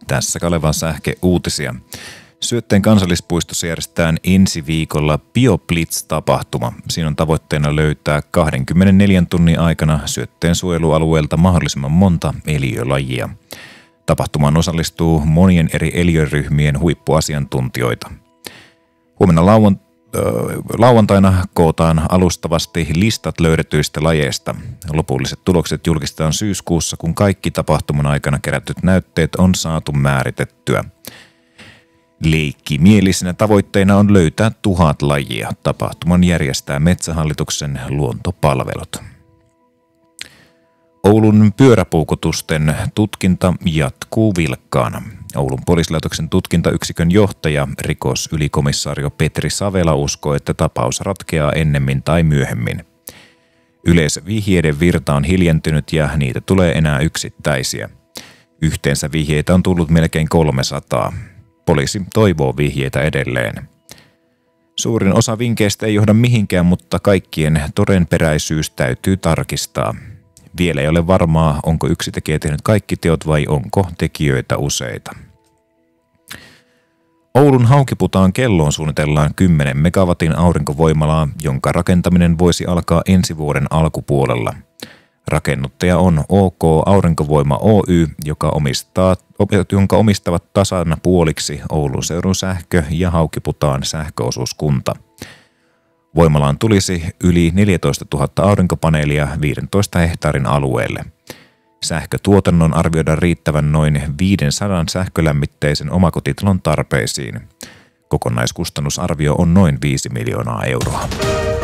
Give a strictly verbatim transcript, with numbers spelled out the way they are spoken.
Tässä Kalevan sähkö-uutisia. Syötteen kansallispuistossa järjestetään ensi viikolla BioBlitz-tapahtuma. Siinä on tavoitteena löytää kaksikymmentäneljä tunnin aikana Syötteen suojelualueelta mahdollisimman monta eliölajia. Tapahtumaan osallistuu monien eri eliöryhmien huippuasiantuntijoita. Huomenna lauan, äh, lauantaina kootaan alustavasti listat löydetyistä lajeista. Lopulliset tulokset julkistetaan syyskuussa, kun kaikki tapahtuman aikana kerätyt näytteet on saatu määritettyä. Leikkimielisenä tavoitteena on löytää tuhat lajia. Tapahtuman järjestää Metsähallituksen luontopalvelut. Oulun pyöräpuukotusten tutkinta jatkuu vilkkaana. Oulun poliisilaitoksen tutkintayksikön johtaja, rikosylikomissario Petri Savela uskoo, että tapaus ratkeaa ennemmin tai myöhemmin. Yleisövihjeiden virta on hiljentynyt ja niitä tulee enää yksittäisiä. Yhteensä vihjeitä on tullut melkein kolmesataa. Poliisi toivoo vihjeitä edelleen. Suurin osa vinkkeistä ei johda mihinkään, mutta kaikkien todenperäisyys täytyy tarkistaa. Vielä ei ole varmaa, onko yksi tekijä tehnyt kaikki teot vai onko tekijöitä useita. Oulun Haukiputaan kelloon suunnitellaan kymmenen megawatin aurinkovoimalaa, jonka rakentaminen voisi alkaa ensi vuoden alkupuolella. Rakennuttaja on O K Aurinkovoima Oy, joka omistaa, jonka omistavat tasana puoliksi Oulun seudun sähkö- ja Haukiputaan sähköosuuskunta. Voimalaan tulisi yli neljätoistatuhatta aurinkopaneelia viidentoista hehtaarin alueelle. Sähkötuotannon arvioidaan riittävän noin viisisataa sähkölämmitteisen omakotitalon tarpeisiin. Kokonaiskustannusarvio on noin viisi miljoonaa euroa.